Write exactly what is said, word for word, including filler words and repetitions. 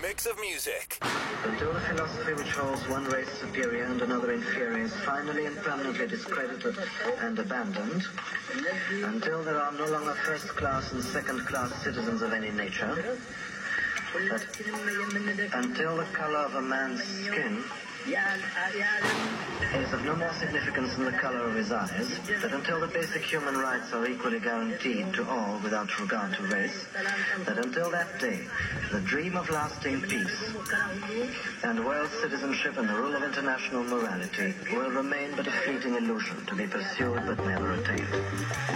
mix of music. Until the philosophy which holds one race superior and another inferior is finally and permanently discredited and abandoned, until there are no longer first-class and second-class citizens of any nature, that until the color of a man's skin is of no more significance than the color of his eyes, that until the basic human rights are equally guaranteed to all without regard to race, that until that day, the dream of lasting peace and world citizenship and the rule of international morality will remain but a fleeting illusion to be pursued but never attained.